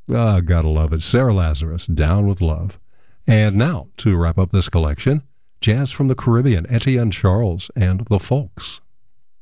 Ah, gotta love it. Sarah Lazarus, Down with Love. And now, to wrap up this collection, jazz from the Caribbean, Etienne Charles and the Folks.